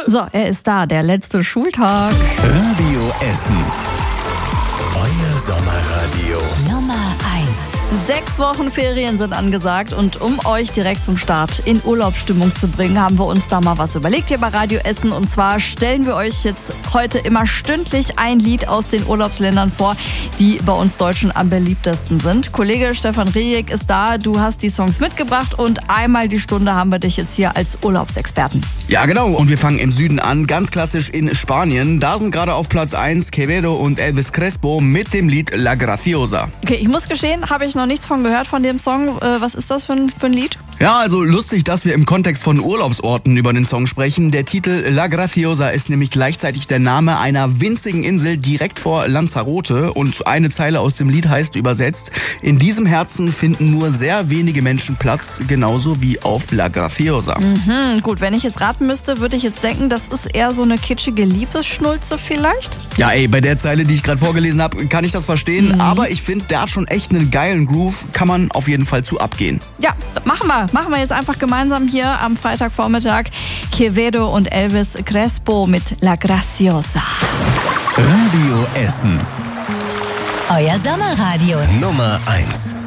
So, er ist da, der letzte Schultag. Radio Essen. Euer Sommerradio. Nummer 1. 6 Wochen Ferien sind angesagt und um euch direkt zum Start in Urlaubsstimmung zu bringen, haben wir uns da mal was überlegt hier bei Radio Essen. Und zwar stellen wir euch jetzt heute immer stündlich ein Lied aus den Urlaubsländern vor, die bei uns Deutschen am beliebtesten sind. Kollege Stefan Rejek ist da, du hast die Songs mitgebracht und einmal die Stunde haben wir dich jetzt hier als Urlaubsexperten. Ja, genau. Und wir fangen im Süden an, ganz klassisch in Spanien. Da sind gerade auf Platz 1 Quevedo und Elvis Crespo mit dem Lied La Graciosa. Okay, ich muss gestehen, habe ich noch nichts von gehört von dem Song. Was ist das für ein Lied? Ja, also lustig, dass wir im Kontext von Urlaubsorten über den Song sprechen. Der Titel La Graciosa ist nämlich gleichzeitig der Name einer winzigen Insel direkt vor Lanzarote. Und eine Zeile aus dem Lied heißt übersetzt: In diesem Herzen finden nur sehr wenige Menschen Platz, genauso wie auf La Graciosa. Gut, wenn ich jetzt raten müsste, würde ich jetzt denken, das ist eher so eine kitschige Liebesschnulze vielleicht? Ja, bei der Zeile, die ich gerade vorgelesen habe, kann ich das verstehen. Aber ich finde, der hat schon echt einen geilen Groove. Kann man auf jeden Fall zu abgehen. Ja, machen wir. Machen wir jetzt einfach gemeinsam hier am Freitagvormittag. Quevedo und Elvis Crespo mit La Graciosa. Radio Essen. Euer Sommerradio. Nummer 1.